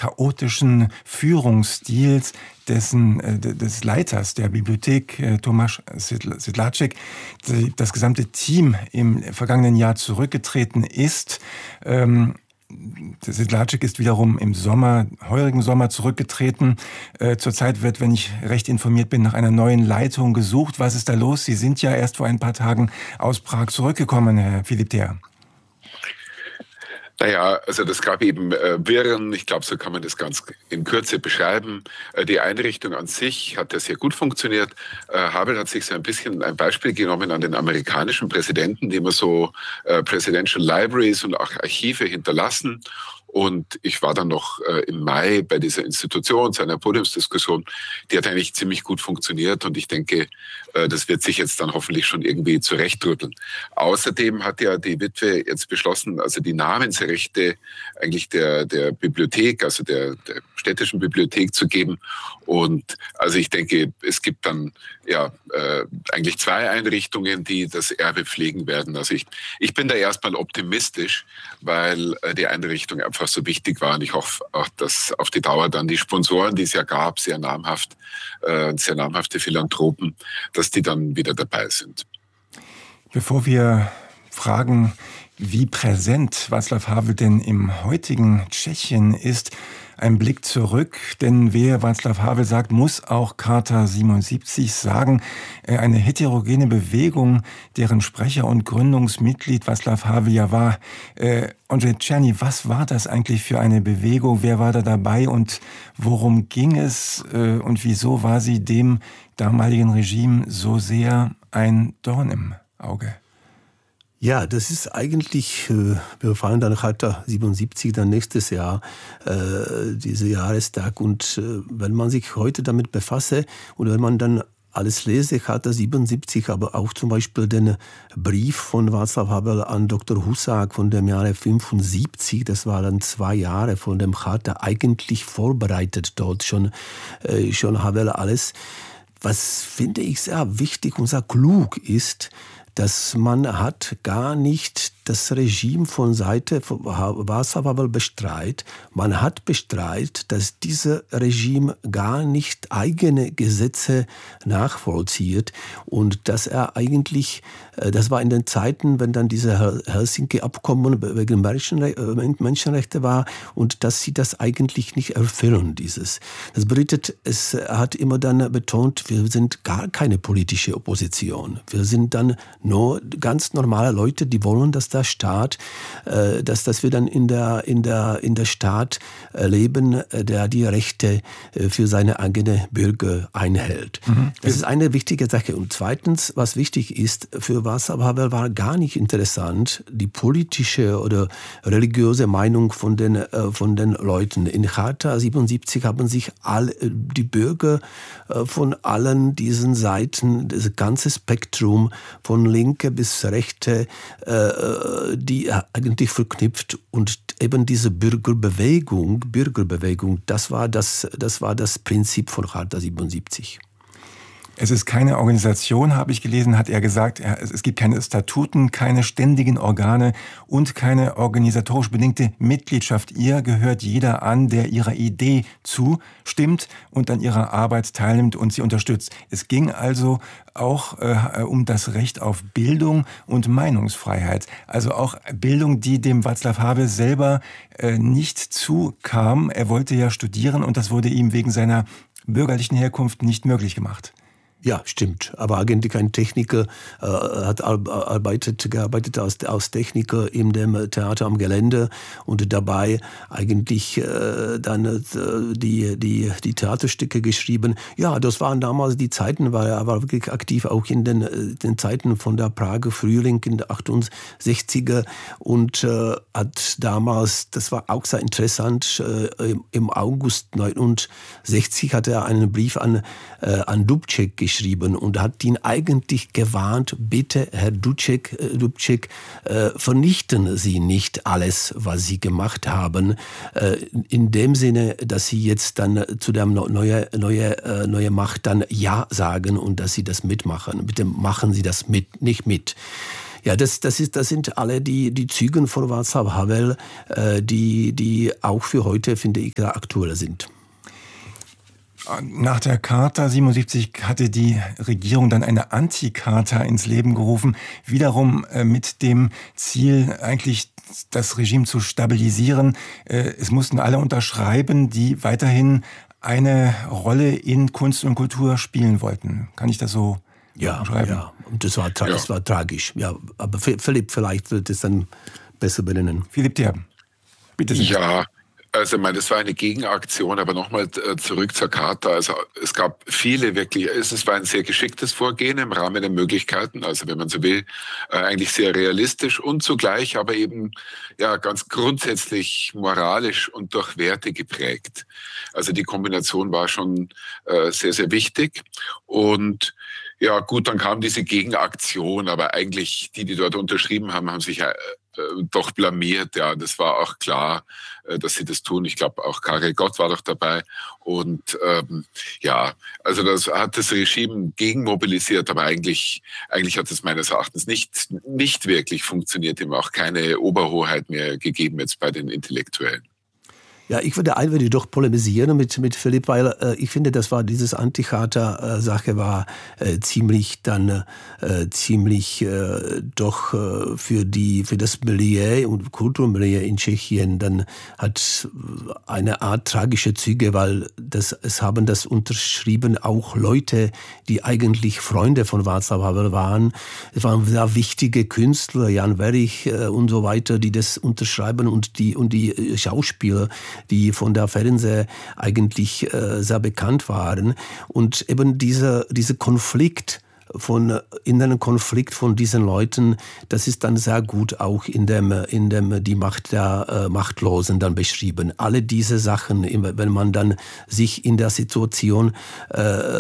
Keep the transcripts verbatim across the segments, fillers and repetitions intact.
chaotischen Führungsstils dessen, äh, des Leiters der Bibliothek, äh, Tomasz Sedlacek, das gesamte Team im vergangenen Jahr zurückgetreten ist. Ähm, Sedlacek ist wiederum im Sommer, heurigen Sommer zurückgetreten. Äh, zurzeit wird, wenn ich recht informiert bin, nach einer neuen Leitung gesucht. Was ist da los? Sie sind ja erst vor ein paar Tagen aus Prag zurückgekommen, Herr Philipp Thaer. Naja, also das gab eben äh, Wirren, ich glaube, so kann man das ganz in Kürze beschreiben. Äh, die Einrichtung an sich hat ja sehr gut funktioniert. Äh, Havel hat sich so ein bisschen ein Beispiel genommen an den amerikanischen Präsidenten, die immer so äh, Presidential Libraries und auch Archive hinterlassen. Und ich war dann noch äh, im Mai bei dieser Institution, zu einer Podiumsdiskussion. Die hat eigentlich ziemlich gut funktioniert und ich denke, äh, das wird sich jetzt dann hoffentlich schon irgendwie zurechtrütteln. Außerdem hat ja die Witwe jetzt beschlossen, also die Namensrechte eigentlich der, der Bibliothek, also der, der städtischen Bibliothek zu geben. Und also ich denke, es gibt dann ja äh, eigentlich zwei Einrichtungen, die das Erbe pflegen werden. Also ich, ich bin da erstmal optimistisch, weil äh, die Einrichtung einfach so wichtig war und ich hoffe auch, dass auf die Dauer dann die Sponsoren, die es ja gab, sehr namhaft, äh, sehr namhafte Philanthropen, dass die dann wieder dabei sind. Bevor wir fragen, wie präsent Václav Havel denn im heutigen Tschechien ist, ein Blick zurück, denn wer Václav Havel sagt, muss auch Charta siebenundsiebzig sagen. Eine heterogene Bewegung, deren Sprecher und Gründungsmitglied Václav Havel ja war. Äh, Ondřej Černý, was war das eigentlich für eine Bewegung? Wer war da dabei und worum ging es? Äh, und wieso war sie dem damaligen Regime so sehr ein Dorn im Auge? Ja, das ist eigentlich, äh, wir feiern dann Charta siebenundsiebzig, dann nächstes Jahr, äh, dieser Jahrestag. Und äh, wenn man sich heute damit befasse und wenn man dann alles lese, Charta siebenundsiebzig, aber auch zum Beispiel den Brief von Václav Havel an Doktor Husák von dem Jahre fünfundsiebzig, das war dann zwei Jahre von dem Charta eigentlich vorbereitet dort schon, äh, schon Havel alles. Was finde ich sehr wichtig und sehr klug ist, dass man hat gar nicht das Regime von Seite von Václav Havel bestreitet. Man hat bestreitet, dass dieses Regime gar nicht eigene Gesetze nachvollzieht und dass er eigentlich, das war in den Zeiten, wenn dann diese Helsinki-Abkommen wegen Menschenrechte war und dass sie das eigentlich nicht erfüllen, dieses. Das bedeutet, es hat immer dann betont, wir sind gar keine politische Opposition. Wir sind dann nur ganz normale Leute, die wollen, dass der Staat, äh, dass, dass wir dann in der, in der, in der Staat äh, leben, äh, der die Rechte äh, für seine eigenen Bürger einhält. Mhm. Das ist eine wichtige Sache. Und zweitens, was wichtig ist, für Václav Havel war gar nicht interessant, die politische oder religiöse Meinung von den, äh, von den Leuten. In Charta siebenundsiebzig haben sich all, die Bürger äh, von allen diesen Seiten, das ganze Spektrum von linke bis rechte, äh, die eigentlich verknüpft und eben diese Bürgerbewegung, Bürgerbewegung, das war das, das war das Prinzip von Charta siebenundsiebzig. Es ist keine Organisation, habe ich gelesen, hat er gesagt. Es gibt keine Statuten, keine ständigen Organe und keine organisatorisch bedingte Mitgliedschaft. Ihr gehört jeder an, der ihrer Idee zustimmt und an ihrer Arbeit teilnimmt und sie unterstützt. Es ging also auch äh, um das Recht auf Bildung und Meinungsfreiheit. Also auch Bildung, die dem Václav Havel selber äh, nicht zukam. Er wollte ja studieren und das wurde ihm wegen seiner bürgerlichen Herkunft nicht möglich gemacht. Ja, stimmt. Aber eigentlich ein Techniker äh, hat arbeitet, gearbeitet als, als Techniker in dem Theater am Gelände und dabei eigentlich äh, dann äh, die, die, die Theaterstücke geschrieben. Ja, das waren damals die Zeiten, weil er war wirklich aktiv auch in den, den Zeiten von der Prager Frühling in den achtundsechziger und äh, hat damals, das war auch sehr interessant, äh, im August neunundsechzig hat er einen Brief an, äh, an Dubček geschrieben. geschrieben und hat ihn eigentlich gewarnt, bitte, Herr Dubček, äh, Dubček äh, vernichten Sie nicht alles, was Sie gemacht haben, äh, in dem Sinne, dass Sie jetzt dann zu der neue, neue, äh, neue Macht dann Ja sagen und dass Sie das mitmachen. Bitte machen Sie das mit, nicht mit. Ja, das, das, ist, das sind alle die, die Züge von Václav Havel, äh, die, die auch für heute, finde ich, aktuell sind. Nach der Charta siebenundsiebzig hatte die Regierung dann eine Anti-Charta ins Leben gerufen, wiederum äh, mit dem Ziel, eigentlich das Regime zu stabilisieren. Äh, es mussten alle unterschreiben, die weiterhin eine Rolle in Kunst und Kultur spielen wollten. Kann ich das so ja, beschreiben? Ja, und das war, tra- ja. das war tragisch. Ja, aber Philipp, vielleicht wird es dann besser benennen. Philipp Terben, bitte sehr. Ja, also ich meine, das war eine Gegenaktion, aber nochmal zurück zur Charta. Also es gab viele wirklich, es war ein sehr geschicktes Vorgehen im Rahmen der Möglichkeiten, also wenn man so will, eigentlich sehr realistisch und zugleich aber eben ja ganz grundsätzlich moralisch und durch Werte geprägt. Also die Kombination war schon sehr, sehr wichtig und ja gut, dann kam diese Gegenaktion, aber eigentlich die, die dort unterschrieben haben, haben sich doch blamiert, ja, das war auch klar, dass sie das tun. Ich glaube, auch Karel Gott war doch dabei. Und ähm, ja, also das hat das Regime gegenmobilisiert, aber eigentlich, eigentlich hat es meines Erachtens nicht, nicht wirklich funktioniert, ihm auch keine Oberhoheit mehr gegeben jetzt bei den Intellektuellen. Ja, ich würde ein wenig doch polemisieren mit, mit Philipp, weil äh, ich finde, das war dieses Anti-Charta-Sache war äh, ziemlich dann äh, ziemlich äh, doch äh, für die für das Milieu und Kulturmilieu in Tschechien dann hat eine Art tragische Züge, weil das es haben das unterschrieben auch Leute, die eigentlich Freunde von Václav Havel waren. Es waren sehr wichtige Künstler, Jan Werich äh, und so weiter, die das unterschreiben und die und die Schauspieler, die von der Fernseh eigentlich äh, sehr bekannt waren. Und eben dieser, dieser Konflikt, von inneren Konflikt von diesen Leuten, das ist dann sehr gut auch in dem, in dem die Macht der äh, Machtlosen dann beschrieben. Alle diese Sachen, wenn man dann sich in der Situation, äh,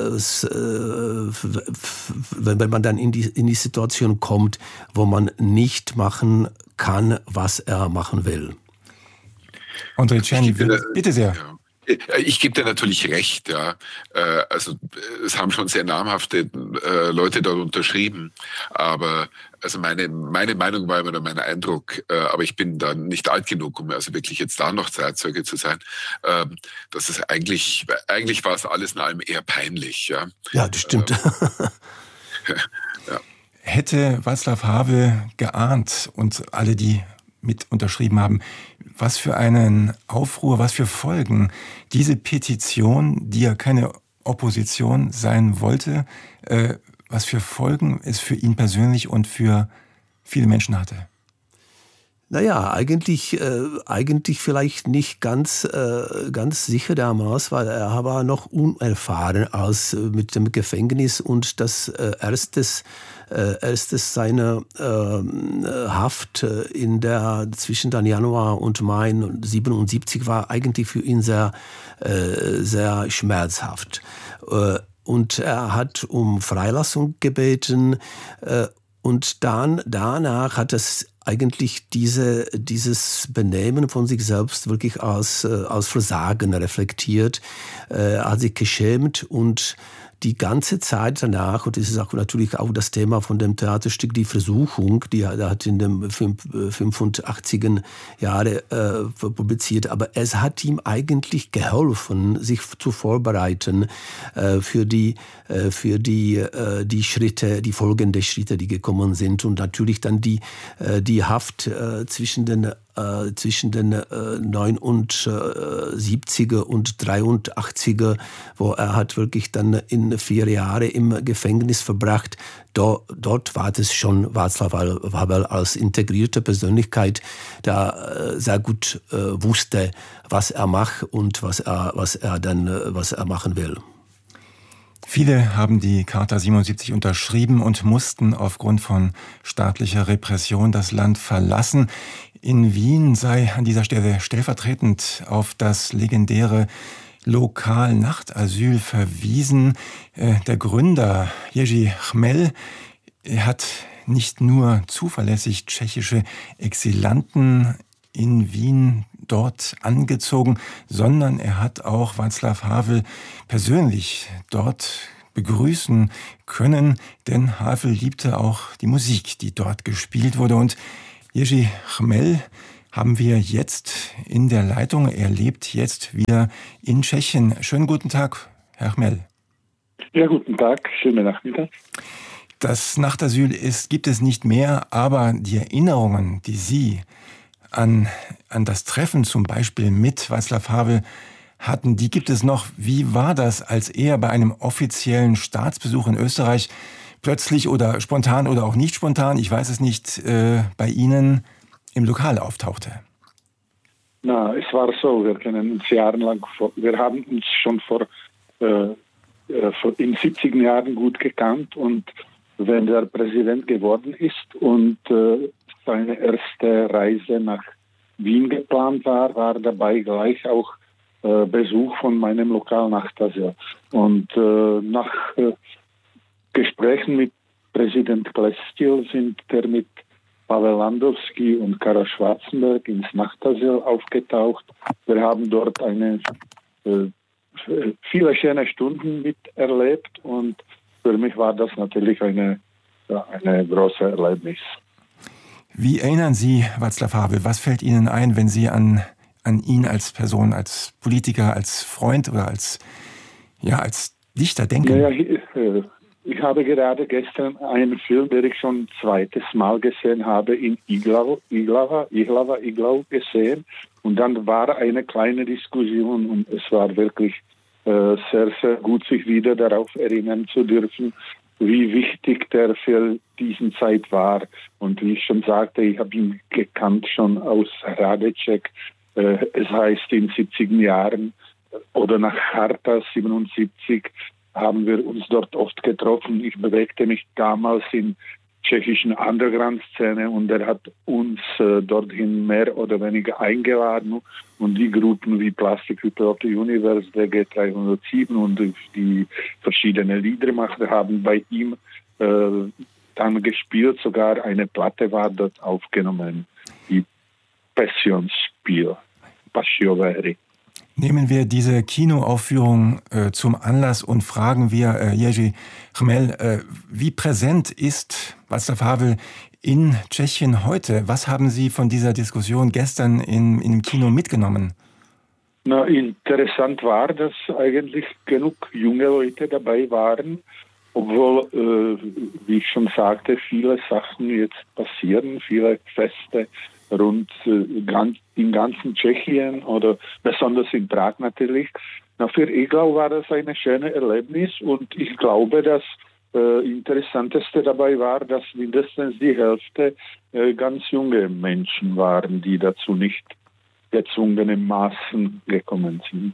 wenn man dann in die, in die Situation kommt, wo man nicht machen kann, was er machen will. André Czerny, bitte sehr. Ja. Ich gebe dir natürlich recht, ja. Also es haben schon sehr namhafte Leute dort unterschrieben, aber also meine meine Meinung war immer mein Eindruck, aber ich bin da nicht alt genug, um also wirklich jetzt da noch Zeitzeuge zu sein, dass es eigentlich eigentlich war es alles in allem eher peinlich, ja. Ja, das stimmt. Ja. Hätte Václav Havel geahnt und alle, die mit unterschrieben haben, was für einen Aufruhr, was für Folgen diese Petition, die ja keine Opposition sein wollte, äh, was für Folgen es für ihn persönlich und für viele Menschen hatte? Naja, eigentlich, äh, eigentlich vielleicht nicht ganz, äh, ganz sicher damals, weil er war noch unerfahren als, äh, mit dem Gefängnis und das äh, erstes, äh, erstes seine äh, Haft in der, zwischen dann Januar und Mai siebenundsiebzig war eigentlich für ihn sehr, äh, sehr schmerzhaft. Äh, und er hat um Freilassung gebeten äh, und dann, danach hat es eigentlich diese, dieses Benehmen von sich selbst wirklich als, als Versagen reflektiert, äh, hat sich geschämt und die ganze Zeit danach, und das ist auch natürlich auch das Thema von dem Theaterstück Die Versuchung, die er hat in den fünfundachtziger Jahre äh, publiziert, aber es hat ihm eigentlich geholfen, sich zu vorbereiten äh, für die äh, für die äh, die Schritte, die folgenden Schritte, die gekommen sind und natürlich dann die äh, die Haft äh, zwischen den zwischen den äh, neunundsiebziger und dreiundachtziger, wo er hat wirklich dann in vier Jahre im Gefängnis verbracht. Do, dort war es schon Václav Havel als integrierte Persönlichkeit, der äh, sehr gut äh, wusste, was er macht und was er, was er dann äh, was er machen will. Viele haben die Charta siebenundsiebzig unterschrieben und mussten aufgrund von staatlicher Repression das Land verlassen. In Wien sei an dieser Stelle stellvertretend auf das legendäre Lokal-Nachtasyl verwiesen. Der Gründer Jerzy Chmel hat nicht nur zuverlässig tschechische Exilanten in Wien dort angezogen, sondern er hat auch Václav Havel persönlich dort begrüßen können, denn Havel liebte auch die Musik, die dort gespielt wurde. Und Jerzy Chmel haben wir jetzt in der Leitung. Er lebt jetzt wieder in Tschechien. Schönen guten Tag, Herr Chmel. Ja, guten Tag, schönen Nachmittag. Das Nachtasyl ist, gibt es nicht mehr, aber die Erinnerungen, die Sie an, an das Treffen zum Beispiel mit Václav Havel hatten, die gibt es noch. Wie war das, als er bei einem offiziellen Staatsbesuch in Österreich plötzlich oder spontan oder auch nicht spontan, ich weiß es nicht, äh, bei Ihnen im Lokal auftauchte? Na, es war so, wir kennen uns jahrelang, wir haben uns schon vor, äh, vor in siebziger Jahren gut gekannt, und wenn der Präsident geworden ist und äh, seine erste Reise nach Wien geplant war, war dabei gleich auch äh, Besuch von meinem Lokal Nachtasyl. Und äh, nach äh, Gesprächen mit Präsident Klestil sind er mit Pavel Landowski und Karol Schwarzenberg ins Nachtasyl aufgetaucht. Wir haben dort eine, äh, viele schöne Stunden miterlebt, und für mich war das natürlich eine, ja, eine große Erlebnis. Wie erinnern Sie Václav Havel? Was fällt Ihnen ein, wenn Sie an, an ihn als Person, als Politiker, als Freund oder als, ja, als Dichter denken? Ja, ich, äh, ich habe gerade gestern einen Film, den ich schon ein zweites Mal gesehen habe, in Iglau, Iglava, Iglava, Iglau gesehen. Und dann war eine kleine Diskussion, und es war wirklich äh, sehr, sehr gut, sich wieder darauf erinnern zu dürfen, wie wichtig der für diesen Zeit war. Und wie ich schon sagte, ich habe ihn gekannt schon aus Hradeček. Äh, es heißt, in siebziger Jahren oder nach Charta siebenundsiebzig haben wir uns dort oft getroffen. Ich bewegte mich damals in tschechischen Underground-Szene, und er hat uns äh, dorthin mehr oder weniger eingeladen, und die Gruppen wie Plastic People of the Universe, D G dreihundertsieben und die verschiedenen Liedermacher haben bei ihm äh, dann gespielt, sogar eine Platte war dort aufgenommen, die Passionsspiel, Passioveri. Nehmen wir diese Kinoaufführung äh, zum Anlass und fragen wir äh, Jerzy Chmel, äh, wie präsent ist Václav Havel in Tschechien heute? Was haben Sie von dieser Diskussion gestern in, in dem Kino mitgenommen? Na, interessant war, dass eigentlich genug junge Leute dabei waren, obwohl, äh, wie ich schon sagte, viele Sachen jetzt passieren, viele Feste rund äh, ganz, im ganzen Tschechien oder besonders in Prag natürlich. Na, für Iglau war das ein schönes Erlebnis, und ich glaube, das äh, Interessanteste dabei war, dass mindestens die Hälfte äh, ganz junge Menschen waren, die dazu nicht gezwungenermaßen gekommen sind.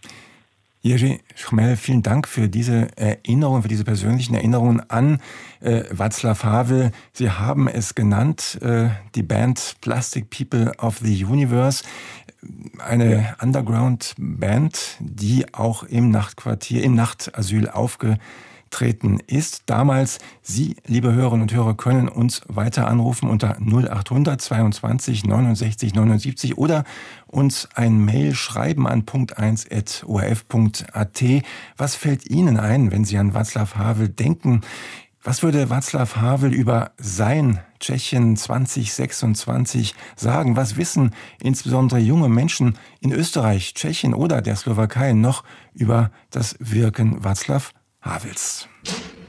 Jerzy Chmel, vielen Dank für diese Erinnerungen, für diese persönlichen Erinnerungen an äh, Václav Havel. Sie haben es genannt, äh, die Band Plastic People of the Universe, eine ja. Underground-Band, die auch im Nachtquartier, im Nachtasyl aufgetreten ist. Damals, Sie, liebe Hörerinnen und Hörer, können uns weiter anrufen unter null achthundert zweiundzwanzig neunundsechzig neunundsiebzig oder uns ein Mail schreiben an punkt eins at o r f punkt a t. Was fällt Ihnen ein, wenn Sie an Václav Havel denken? Was würde Václav Havel über sein Tschechien zwanzig sechsundzwanzig sagen? Was wissen insbesondere junge Menschen in Österreich, Tschechien oder der Slowakei noch über das Wirken Václav Havels?